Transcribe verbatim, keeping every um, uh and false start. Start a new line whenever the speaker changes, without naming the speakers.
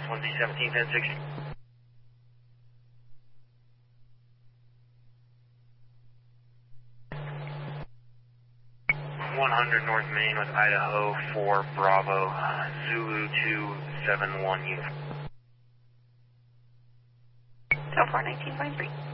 one Z seventeen ten sixty. one hundred North Main with Idaho four Bravo, Zulu two seven one Uniform.
Delta four nineteen five three.